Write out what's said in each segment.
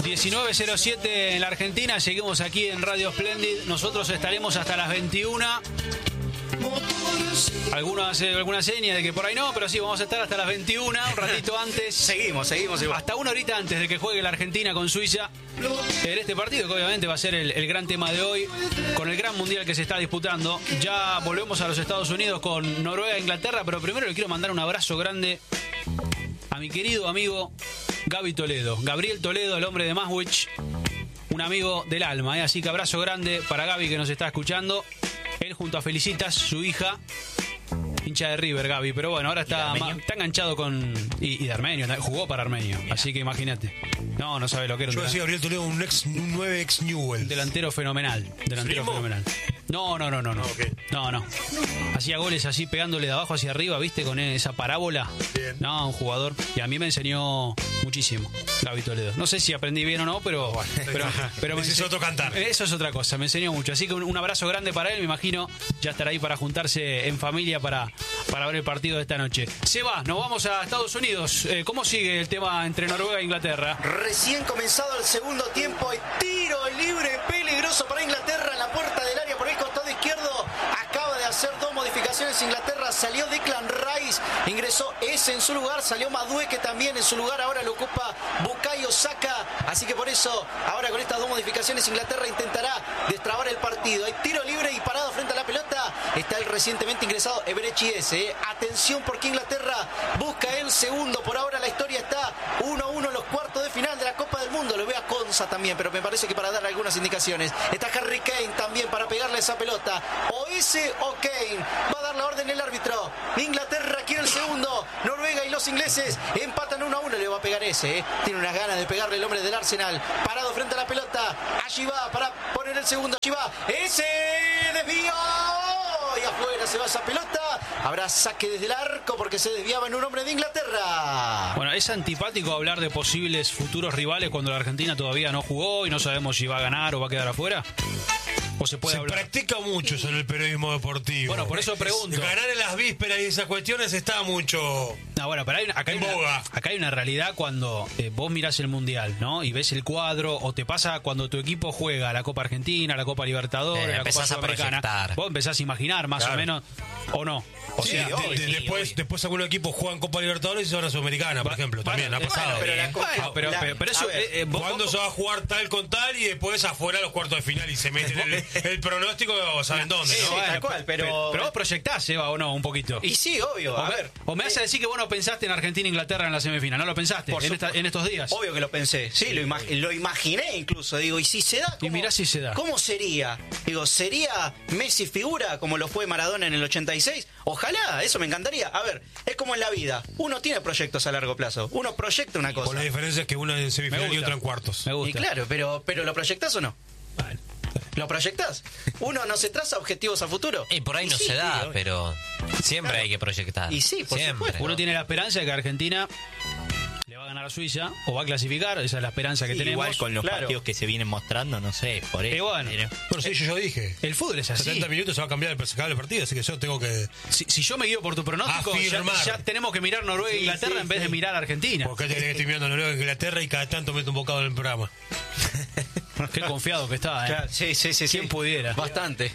19:07 en la Argentina, seguimos aquí en Radio Splendid. Nosotros estaremos hasta las 21. Algunos hacen alguna seña de que por ahí no, pero sí, vamos a estar hasta las 21, un ratito antes. Seguimos igual. Hasta una horita antes de que juegue la Argentina con Suiza. En este partido, que obviamente va a ser el gran tema de hoy, con el gran mundial que se está disputando. Ya volvemos a los Estados Unidos con Noruega e Inglaterra, pero primero le quiero mandar un abrazo grande a mi querido amigo Gaby Toledo. Gabriel Toledo, el hombre de Maswich, un amigo del alma, ¿eh? Así que abrazo grande para Gaby, que nos está escuchando. Él junto a Felicitas, su hija, hincha de River, Gaby, pero bueno, ahora está enganchado con... Y de Armenio, jugó para Armenio, así que imagínate. No sabe lo que era. Yo decía Gabriel Toledo, un 9 ex Newell. Delantero fenomenal, fenomenal. No. Okay. No. Hacía goles así, pegándole de abajo hacia arriba, ¿viste? Con esa parábola. Bien. No, un jugador. Y a mí me enseñó muchísimo, Gaby Toledo. No sé si aprendí bien o no, pero Ese es otro cantar. Eso es otra cosa, me enseñó mucho. Así que un abrazo grande para él, me imagino ya estará ahí para juntarse en familia para ver el partido de esta noche. Seba, nos vamos a Estados Unidos. ¿Cómo sigue el tema entre Noruega e Inglaterra? Recién comenzado el segundo tiempo, y tiro libre peligroso para Inglaterra en la puerta del área por el costado izquierdo. Acaba de hacer dos modificaciones Inglaterra. Salió Declan Rice, ingresó ese en su lugar, salió Madueke también en su lugar. Ahora lo ocupa Bukayo Saka. Así que por eso, ahora con estas dos modificaciones, Inglaterra intentará destrabar el partido. Hay tiro libre y parado frente a la pelota está el recientemente ingresado Eberechi Eze. Atención, porque Inglaterra busca el segundo. Por ahora la historia está 1-1 en los cuartos de final de la Copa del Mundo. Lo veo a Konsa también, pero me parece que para dar algunas indicaciones. Está Harry Kane también para pegarle esa pelota. O ese o Kane. Va a dar la orden el árbitro. Inglaterra quiere el segundo. Noruega y los ingleses empatan 1-1. Le va a pegar ese. Tiene unas ganas de pegarle el hombre del Arsenal. Parado frente a la pelota. Allí va para poner el segundo. Allí va. Ese desvío. Y afuera se va esa pelota. Habrá saque desde el arco porque se desviaba en un hombre de Inglaterra. Bueno, es antipático hablar de posibles futuros rivales cuando la Argentina todavía no jugó y no sabemos si va a ganar o va a quedar afuera. ¿O se puede hablar? Practica mucho eso en el periodismo deportivo. Bueno, por eso pregunto. Ganar en las vísperas y esas cuestiones está mucho... No, bueno, pero acá hay una realidad cuando vos mirás el Mundial, ¿no? Y ves el cuadro, o te pasa cuando tu equipo juega la Copa Argentina, la Copa Libertadores, la Copa Sudamericana. Vos empezás a imaginar más o menos, o no. O sí, sea, después algunos equipos juegan Copa Libertadores y se van a Sudamericana, por ejemplo. También ha pasado. Pero eso... ¿Cuándo se va a jugar tal con tal y después afuera los cuartos de final y se meten el pronóstico, saben dónde, ¿no? Sí, tal cual, pero vos proyectás, Eva, o no, un poquito. Y sí, obvio. O me hace decir que vos no pensaste en Argentina e Inglaterra en la semifinal, ¿no lo pensaste en estos días? Obvio que lo pensé, sí, lo imaginé incluso, digo, ¿y si se da? Y mirá si se da. ¿Cómo sería? Digo, ¿sería Messi figura como lo fue Maradona en el 86? Ojalá, eso me encantaría. A ver, es como en la vida, uno tiene proyectos a largo plazo, uno proyecta una cosa. Con la diferencia es que uno en semifinal y otro en cuartos. Me gusta. Y claro, pero ¿lo proyectás o no? Vale. ¿Lo proyectás? ¿Uno no se traza objetivos a futuro? Y por ahí no se da, pero siempre hay que proyectar. Y sí, por supuesto. Uno tiene la esperanza de que Argentina le va a ganar a Suiza o va a clasificar, esa es la esperanza que tenemos. Igual con los partidos que se vienen mostrando, no sé, por eso. Bueno, sí, yo dije. El fútbol es así. 70 minutos se va a cambiar el partido, así que yo tengo que... Si yo me guío por tu pronóstico, ya tenemos que mirar Noruega e Inglaterra en vez de mirar a Argentina. Porque te estoy mirando Noruega e Inglaterra y cada tanto meto un bocado en el programa. Qué confiado que está, ¿eh? Claro, sí. ¿Quién pudiera? Bastante.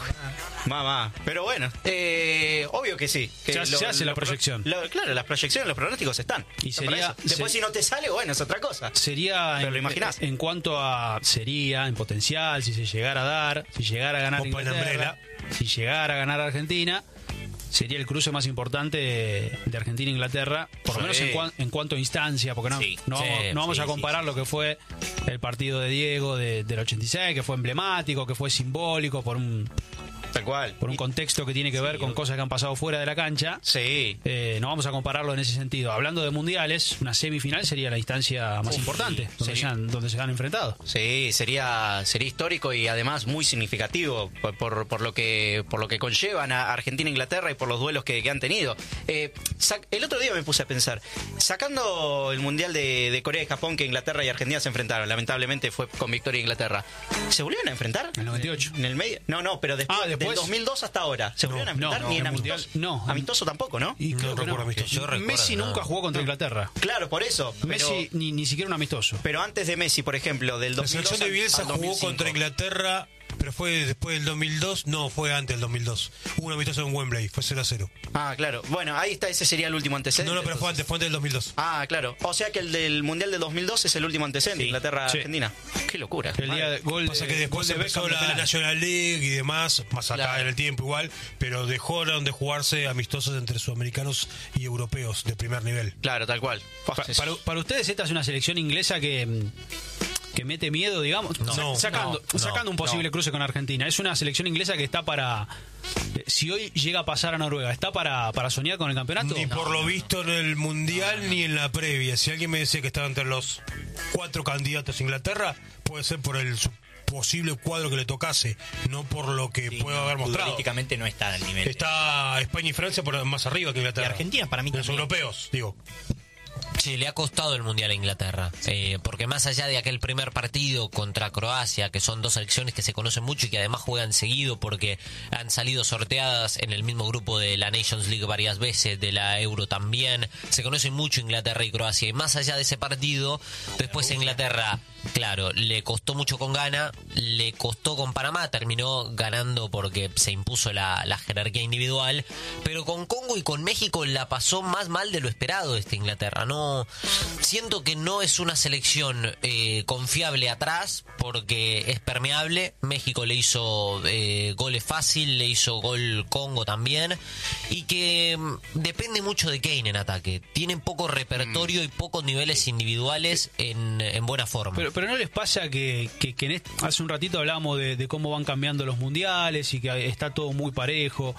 Mamá. Pero bueno, obvio que sí. Que se hace la proyección. Claro, las proyecciones, los pronósticos están. Y sería... Después si no te sale, bueno, es otra cosa. Sería... Pero lo imaginás. En cuanto a... Sería, en potencial, si se llegara a dar, si llegara a ganar Inglaterra, si llegara a ganar Argentina... Sería el cruce más importante de Argentina e Inglaterra, por lo menos en cuanto a instancia, porque no vamos a comparar lo que fue el partido de Diego del 86, que fue emblemático, que fue simbólico por un... Tal cual. Por un contexto que tiene que ver con cosas que han pasado fuera de la cancha. Sí. No vamos a compararlo en ese sentido. Hablando de mundiales, una semifinal sería la instancia más importante, donde se han enfrentado. Sí, sería histórico y además muy significativo por lo que conllevan a Argentina e Inglaterra y por los duelos que han tenido. El otro día me puse a pensar, sacando el Mundial de Corea y Japón, que Inglaterra y Argentina se enfrentaron, lamentablemente fue con victoria de Inglaterra. ¿Se volvieron a enfrentar? En el 98. En el medio. No, pero después Del 2002 hasta ahora. ¿Se volvieron a enfrentar? no, Ni en en el Mundial, amistoso. no. Amistoso tampoco, ¿no? Y creo No que recuerdo no. amistoso. Yo recuerdo, Messi no. nunca jugó contra Inglaterra. Claro, por eso. Pero, Messi ni siquiera un amistoso. pero antes de Messi, por ejemplo, del La 2002 selección de Bielsa al jugó 2005. contra Inglaterra, pero fue después del 2002. No, fue antes del 2002. Hubo un amistoso en Wembley, fue 0-0. Ah, claro. Bueno, ahí está, ese sería el último antecedente. No, pero fue antes del 2002. Ah, claro. O sea que el del Mundial del 2002 es el último antecedente, Sí. Inglaterra-Argentina. Qué locura. El día de gol Pasa de- que después gol de empezó Beckham de la penal. National League y demás, más acá Claro. en el tiempo igual, pero dejaron de jugarse amistosos entre sudamericanos y europeos de primer nivel. Claro, tal cual. Para ustedes esta es una selección inglesa que mete miedo, digamos, No. sacando un posible no. cruce con Argentina. Es una selección inglesa que está para, si hoy llega a pasar a Noruega, ¿está para soñar con el campeonato? Ni por lo visto en el Mundial ni en la previa. Si alguien me decía que estaba entre los 4 candidatos a Inglaterra, puede ser por el posible cuadro que le tocase, no por lo que pueda haber mostrado. Futbolísticamente no está al nivel. Está España y Francia más arriba que Inglaterra. Y Argentina para mí Los también. europeos, digo. Sí, le ha costado el Mundial a Inglaterra, porque más allá de aquel primer partido contra Croacia, que son dos selecciones que se conocen mucho y que además juegan seguido porque han salido sorteadas en el mismo grupo de la Nations League varias veces, de la Euro también, se conocen mucho Inglaterra y Croacia, y más allá de ese partido, después Inglaterra, claro, le costó mucho con Ghana, le costó con Panamá, terminó ganando porque se impuso la jerarquía individual, pero con Congo y con México la pasó más mal de lo esperado Inglaterra. No, siento que no es una selección confiable atrás porque es permeable. México le hizo goles fácil, le hizo gol Congo también, y que depende mucho de Kane en ataque. Tienen poco repertorio y pocos niveles individuales en buena forma. Pero ¿no les pasa que hace un ratito hablábamos de cómo van cambiando los mundiales y que está todo muy parejo?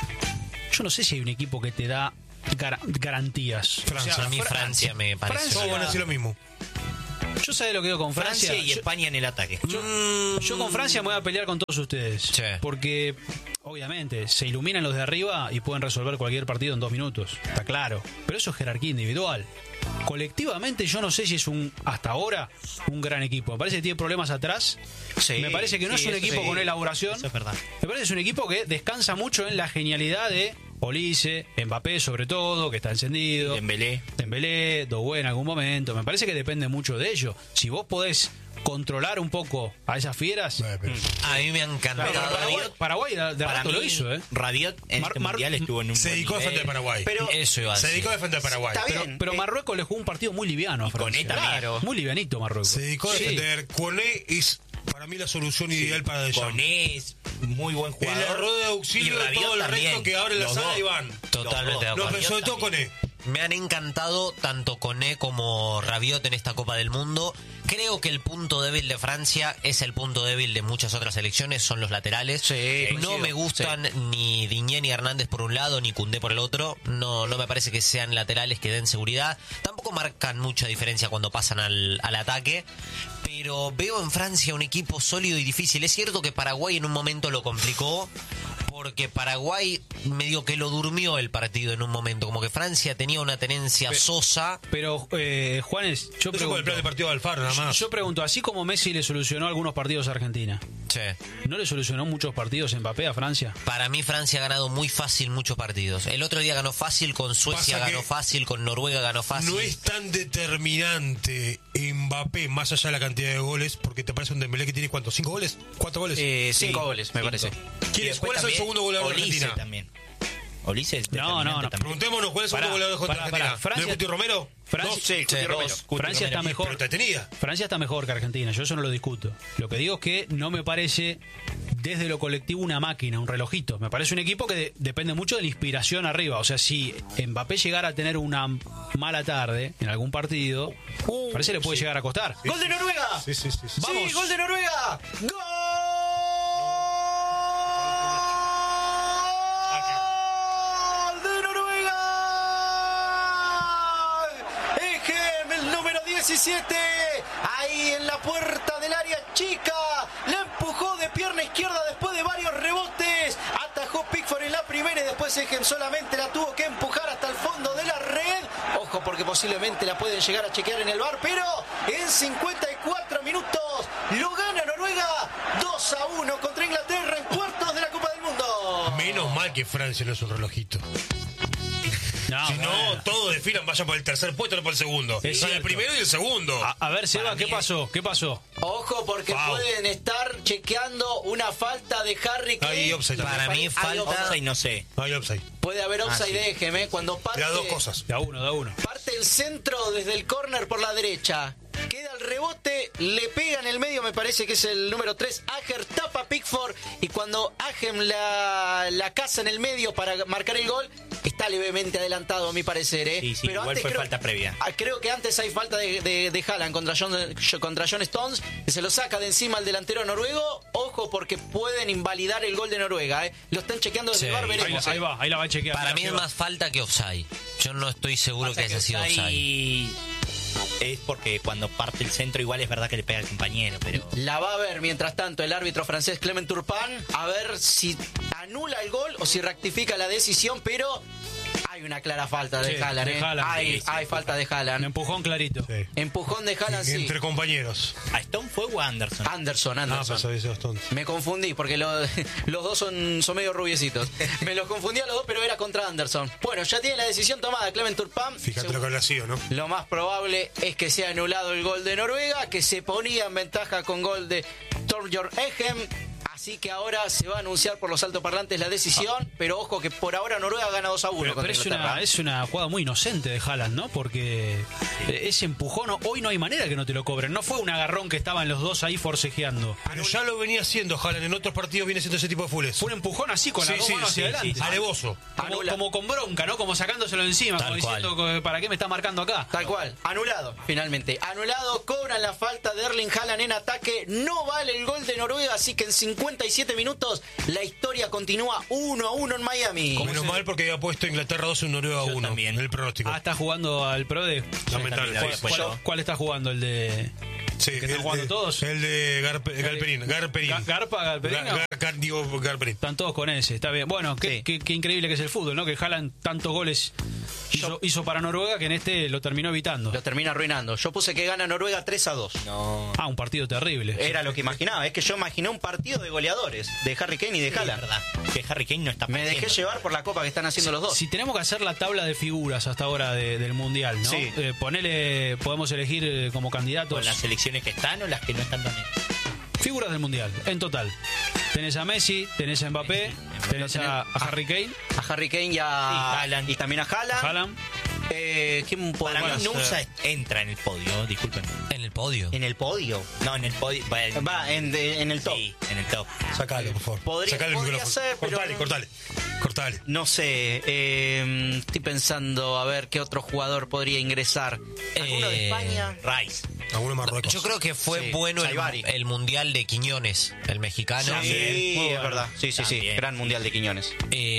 Yo no sé si hay un equipo que te da garantías. Francia. A mí Francia me parece. Francia- Todos van a decir lo mismo. Yo sé lo que digo con Francia. Francia y España en el ataque. Yo con Francia me voy a pelear con todos ustedes. Sí. Porque, obviamente, se iluminan los de arriba y pueden resolver cualquier partido en 2 minutos. Está claro. Pero eso es jerarquía individual. Colectivamente, yo no sé si es hasta ahora, un gran equipo. Me parece que tiene problemas atrás. Sí, Me parece que no sí, es un eso equipo sí. con elaboración. Eso es verdad. Me parece que es un equipo que descansa mucho en la genialidad de Olise, Mbappé sobre todo, que está encendido. Dembélé, Doué en algún momento. Me parece que depende mucho de ello. Si vos podés controlar un poco a esas fieras. Pero- A mí me han encantado. Paraguay de Para rato mí, lo hizo, ¿eh? Rabiot en este mundial estuvo en un Se buen dedicó a nivel. defender Paraguay. Pero Eso iba a Se decir. dedicó a defender Paraguay. está bien. Pero Marruecos le jugó un partido muy liviano a Francia. Koné también. Claro. Muy livianito Marruecos. Se dedicó a Sí. defender. Koné es para mí la solución ideal para Deschamps. Koné es muy buen El jugador. error de auxilio Y de Rabiot todo el también. resto que abre la Los sala dos. y van. Totalmente de No, acuerdo. pero sobre todo también. Koné. Me han encantado tanto Koné como Rabiot en esta Copa del Mundo. Creo que el punto débil de Francia es el punto débil de muchas otras selecciones, son los laterales. Sí, no coincido. me gustan ni Diñé ni Hernández por un lado, ni Koundé por el otro. No me parece que sean laterales que den seguridad. Tampoco marcan mucha diferencia cuando pasan al ataque. Pero veo en Francia un equipo sólido y difícil. Es cierto que Paraguay en un momento lo complicó, porque Paraguay medio que lo durmió el partido en un momento. Como que Francia tenía una tenencia sosa. Pero, Juanes, yo Eso fue el plan de pregunto, partido de Alfaro, nada más. yo pregunto, así como Messi le solucionó algunos partidos a Argentina, Che. ¿no le solucionó muchos partidos Mbappé a Francia? Para mí Francia ha ganado muy fácil muchos partidos. El otro día ganó fácil, con Suecia Pasa que ganó fácil, con Noruega ganó fácil. No es tan determinante Mbappé, más allá de la cantidad de goles, porque te parece un Dembélé que tiene ¿cuántos? ¿5 goles? ¿4 goles? 5 goles, me parece. ¿Cuál es el segundo goleador de Olise Argentina? también. Olise es No, determinante no. también. Preguntémonos, ¿cuál es el segundo goleador de pará, Argentina? Francia- ¿No es Cuti Romero? Francia- ¿Dos? Sí, Cuti Romero. Francia está mejor. Pero te tenía. Francia está mejor que Argentina, yo eso no lo discuto. Lo que digo es que no me parece desde lo colectivo una máquina, un relojito. Me parece un equipo que depende mucho de la inspiración arriba. O sea, si Mbappé llegara a tener una mala tarde en algún partido, parece que le puede llegar a costar. ¡Gol de Noruega! Sí. Vamos. ¡Sí, gol de Noruega! ¡Gol de Noruega! Ejem, el número 17, ahí en la puerta del área chica, la empujó de pierna izquierda después de varios rebotes, atajó Pickford en la primera y después Ejem solamente la tuvo que empujar hasta el fondo de la red. Ojo, porque posiblemente la pueden llegar a chequear en el VAR, pero en 54 minutos lo gana Noruega 2-1 contra Inglaterra en cuartos de la Copa del Mundo. que Francia no es un relojito. No, Si bueno. no, todos desfilan, vayan por el tercer puesto, no por el segundo. Es Son el cierto. primero y el segundo. A ver, Seba, ¿qué pasó? ¿Qué pasó? Ojo, porque Foul. pueden estar chequeando una falta de Harry Kane. Hay offside también. Para mí Hay falta... Offside no sé. Hay offside. Puede haber offside, sí. déjeme. Cuando parte, Las dos cosas. Da uno. parte el centro desde el córner por la derecha. Queda el rebote, le pega en el medio, me parece que es el número 3. Ager tapa a Pickford y cuando Agem la caza en el medio para marcar el gol, está levemente adelantado a mi parecer. Sí, igual fue falta previa. Creo que antes hay falta de Haaland contra John Stones, que se lo saca de encima al delantero noruego. Ojo, porque pueden invalidar el gol de Noruega. Lo están chequeando desde Sí. el bar, veremos. Ahí la va a chequear. Para mí es más falta que offside. Yo no estoy seguro que haya sido offside. Offside es porque cuando parte el centro igual es verdad que le pega al compañero, pero... La va a ver, mientras tanto, el árbitro francés Clement Turpin, a ver si anula el gol o si rectifica la decisión, pero hay una clara falta de Sí, Haaland. de Haaland. Hay falta de Un Haaland. empujón clarito. Sí. Empujón de Haaland, sí. Entre compañeros. ¿A Stone fue o a Anderson? Anderson. Ah, pues eso es tonto. Me confundí porque los dos son medio rubiecitos. Me los confundí a los dos, pero era contra Anderson. Bueno, ya tiene la decisión tomada Clement Turpin. Fíjate lo que habría sido, ¿no? Lo más probable es que sea anulado el gol de Noruega, que se ponía en ventaja con gol de Thorbjørn Egem. Así que ahora se va a anunciar por los altoparlantes la decisión, pero ojo que por ahora Noruega gana 2-1 Pero contra Inglaterra. es una jugada muy inocente de Haaland, ¿no? Porque ese empujón, hoy no hay manera que no te lo cobren. No fue un agarrón que estaban los dos ahí forcejeando. Pero ya lo venía haciendo Haaland. En otros partidos viene siendo ese tipo de fules. Fue un empujón así con las dos manos hacia adelante. Alevoso. Como con bronca, ¿no? Como sacándoselo encima, Tal como cual. diciendo, ¿para qué me está marcando acá? Tal cual, anulado, finalmente. Anulado, cobran la falta de Erling Haaland en ataque. No vale el gol de Noruega, así que en 57 minutos la historia continúa 1-1 en Miami. Menos mal porque había puesto Inglaterra 2 en Noruega Yo 1. también. En el pronóstico. Ah, está jugando al Pro de... Lamentable. también la vi. ¿Cuál está jugando? ¿El de...? Sí, ¿Que están jugando todos? El de Galperín. Galperín. Están todos con ese, está bien. Bueno, Sí. qué increíble que es el fútbol, ¿no? Que Haaland tantos goles hizo para Noruega que en este lo terminó evitando. Lo termina arruinando. Yo puse que gana Noruega 3-2. No. Ah, un partido terrible. Era lo que imaginaba. Es que yo imaginé un partido de goleadores, de Harry Kane y de Es Haaland. verdad. Que Harry Kane no está Me dejé partiendo. llevar por la copa que están haciendo los dos. Si tenemos que hacer la tabla de figuras hasta ahora del Mundial, ¿no? Sí. Podemos elegir como candidatos Con las selecciones que están o las que no están también. figuras del Mundial, en total. Tenés a Messi, tenés a Mbappé, tenés a Harry Kane, A Harry Kane y a Haaland. y también a Haaland. Haaland. ¿Quién Para podría mí ser? Nusa entra en el podio, disculpen. En el podio. En el podio. No, en el podio. Va en el top. Sí, en el top. Sacalo, por favor. Podría ser, pero- Cortale. No sé, estoy pensando a ver qué otro jugador podría ingresar. ¿Alguno de España? Rice. Alguno de Marruecos. Yo creo que fue Sí, bueno Saivari. el Mundial de Quiñones, el mexicano. Sí, Muy es bueno. verdad. Sí. También. Gran mundial de Quiñones.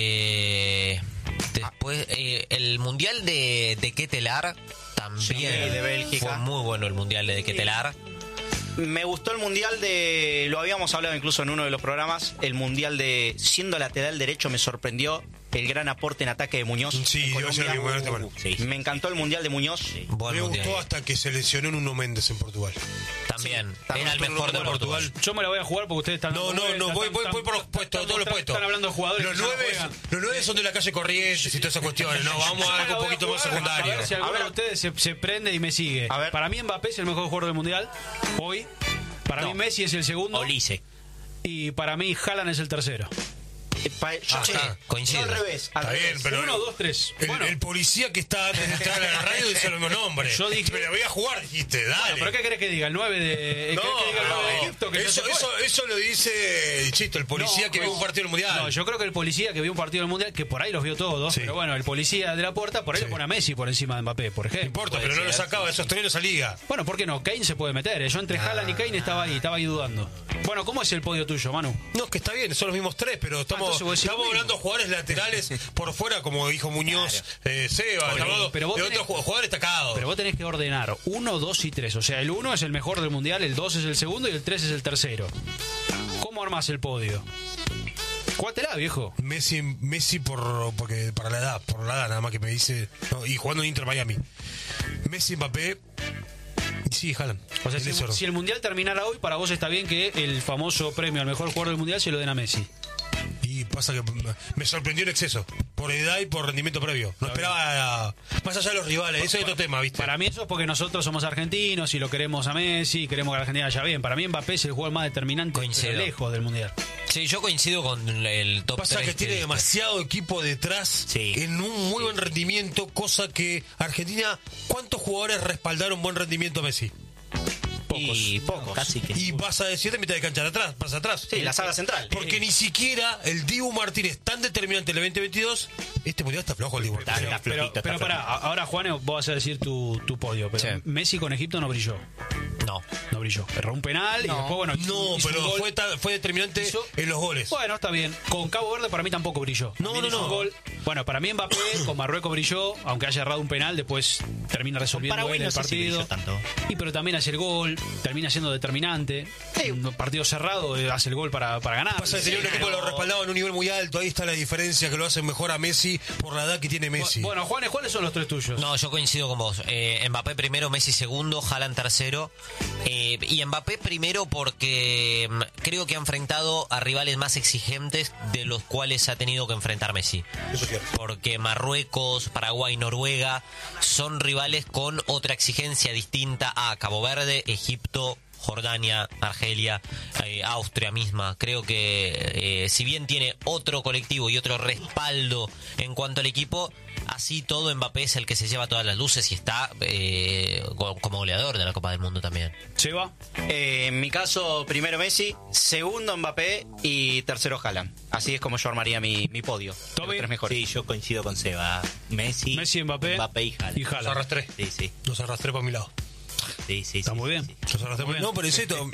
Después, el Mundial de Ketelar también Sí, de Bélgica. fue muy bueno el Mundial de Ketelar. Me gustó el mundial lo habíamos hablado incluso en uno de los programas, el mundial de siendo lateral derecho me sorprendió el gran aporte en ataque de Muñoz. Sí, en iba a ser Colombia. algo bueno, Sí. Me encantó el mundial de Muñoz. Buen Me mundial. gustó hasta que se lesionó en Nuno Méndez en Portugal. También. también Era el estuvo mejor de bueno Portugal. Yo me la voy a jugar porque ustedes están... No, voy por los puestos, todos los puestos. Están hablando de jugadores Los que ya no nueve, juegan. los 9 son de la calle Corrientes y todas esas cuestiones. No, vamos a algo un poquito más secundario. A ver si alguno de ustedes se prende y me sigue. A ver. Para mí Mbappé es el mejor jugador del Mundial, hoy. Para mí Messi es el segundo. Olise. Y para mí Haaland es el tercero. Yo coincido. al revés. al Está revés. bien, pero 1, 2, 3. Bueno, el policía que está antes de entrar a la radio dice los mismos nombres. Yo dije- Me la voy a jugar, dijiste, dale. ¿pero qué querés que diga? ¿El 9 de, No, ¿querés que diga el 9 de Egipto? Que no eso, se fue? eso lo dice Chito, el policía No, que vio un partido del mundial. No, yo creo que el policía que vio un partido del Mundial, que por ahí los vio todos, Sí. pero bueno, el policía de la puerta, por ahí Sí. le pone a Messi por encima de Mbappé, por No ejemplo. importa, pero no lo sacaba de sostener esa liga. Bueno, ¿por qué no? Kane se puede meter. Yo entre Haaland y Kane estaba ahí dudando. Bueno, ¿cómo es el podio tuyo, Manu? No, es que está bien, son los mismos tres, pero estamos, entonces vos decís lo estamos mismo. hablando de jugadores laterales por fuera, como dijo Muñoz, Seba, estamos hablando pero vos de tenés- otros jugadores destacados. Pero vos tenés que ordenar 1, 2 y 3. O sea, el 1 es el mejor del Mundial, el 2 es el segundo y el 3 es el tercero. ¿Cómo armás el podio? Jugátela, viejo. Messi porque por la edad nada más que me dice, no, y jugando en Inter Miami. Messi, Mbappé, y sí, Haaland. O sea, En ese orden. si el Mundial terminara hoy, para vos está bien que el famoso premio al mejor jugador del Mundial se lo den a Messi. Y pasa que me sorprendió en exceso, por edad y por rendimiento previo. No esperaba, más allá de los rivales, eso es otro tema, ¿viste? Para mí eso es porque nosotros somos argentinos y lo queremos a Messi, queremos que la Argentina vaya bien. Para mí Mbappé es el jugador más determinante, Coincido. pero lejos del Mundial. Sí, yo coincido con el top 3. Pasa que tiene demasiado equipo detrás Sí. en un muy buen rendimiento, cosa que Argentina, ¿cuántos jugadores respaldaron buen rendimiento a Messi? Y pocos. Casi que. Y vas a decir de mitad de cancha de atrás, pasa atrás. Sí, la saga central. Porque ni siquiera el Dibu Martínez, tan determinante en el 2022, este mundial está flojo el Dibu Martínez. Está flojito, Pero está pará, ahora Juan, vos vas a decir tu podio, pero Sí. Messi con Egipto no brilló. No. Erró un penal y después, bueno, No, hizo un pero gol. fue determinante Hizo- en los goles. Bueno, está bien. Con Cabo Verde para mí tampoco brilló. No, También hizo no. un gol. Bueno, para mí Mbappé con Marruecos brilló, aunque haya errado un penal, después termina resolviendo Paraguay él no el sé si partido. brilló tanto. Y pero también hace el gol, termina siendo determinante. Un partido cerrado, hace el gol para ganar. Pasa que tenía un equipo que lo respaldaba en un nivel muy alto. Ahí está la diferencia, que lo hacen mejor a Messi por la edad que tiene Messi. Bueno, Juanes, ¿cuáles son los tres tuyos? No, yo coincido con vos. Mbappé primero, Messi segundo, Haaland tercero. Y Mbappé primero porque creo que ha enfrentado a rivales más exigentes de los cuales ha tenido que enfrentar Messi. Eso es cierto. Porque Marruecos, Paraguay, Noruega son rivales con otra exigencia distinta a Cabo Verde, Egipto, Jordania, Argelia, Austria misma. Creo que si bien tiene otro colectivo y otro respaldo en cuanto al equipo, así todo Mbappé es el que se lleva todas las luces y está como goleador de la Copa del Mundo también. Seba. En mi caso, primero Messi, segundo Mbappé y tercero Haaland. Así es como yo armaría mi podio. Tommy. Los tres mejores. Sí, yo coincido con Seba. Messi, Mbappé y Haaland. y Haaland. Los arrastré. Sí. Los arrastré para mi lado. Sí. Está muy bien. Los arrastré Muy bien. No, pero es esto.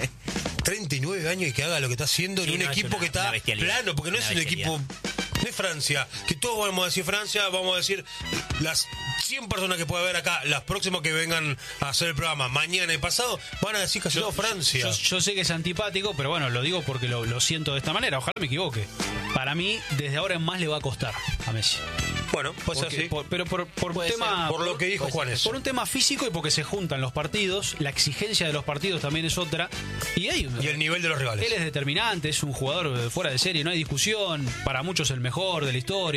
39 años y que haga lo que está haciendo en Sí, un no, es equipo una- que está una bestialidad. plano, porque no Una es un bestialidad. equipo de Francia, que todos vamos a decir Francia, vamos a decir las 100 personas que puede haber acá, las próximas que vengan a hacer el programa mañana y pasado, van a decir casi todo Francia. Yo sé que es antipático, pero bueno, lo digo porque lo siento de esta manera. Ojalá me equivoque. Para mí, desde ahora en más le va a costar a Messi. Bueno, pues Porque- así. pero por Puede tema, Por lo que dijo Juanes. por un tema físico y porque se juntan los partidos, la exigencia de los partidos también es otra. Y Y el nivel de los rivales. él es determinante, es un jugador fuera de serie, no hay discusión. Para muchos el mejor de la historia.